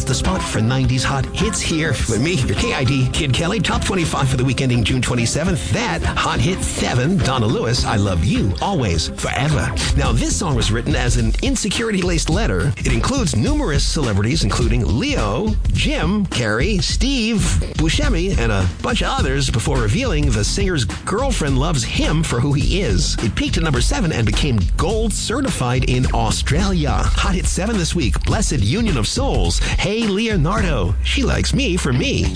has the spot for 90s hot hits here with me, your KID, Kid Kelly. Top 25 for the week ending June 27th. That Hot Hit 7, Donna Lewis, I Love You, Always, Forever. Now, this song was written as an insecurity-laced letter. It includes numerous celebrities, including Leo, Jim, Carrie, Steve, Buscemi, and a bunch of others before revealing the singer's girlfriend loves him for who he is. It peaked at number 7 and became gold certified in Australia. Hot Hit 7 this week, Blessed Union of Souls. Hey Leonardo, she likes me for me.